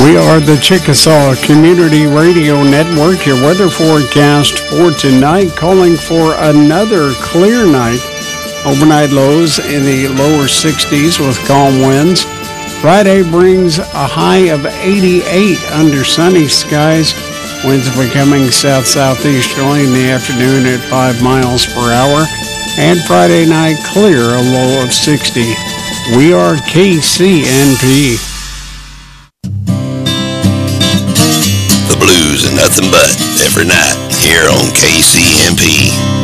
We are the Chickasaw Community Radio Network. Your weather forecast for tonight, calling for another clear night. Overnight lows in the lower 60s with calm winds. Friday brings a high of 88 under sunny skies. Winds becoming south-southeasterly in the afternoon at 5 miles per hour. And Friday night clear, a low of 60. We are KCNP. The blues and nothing but every night here on KCNP.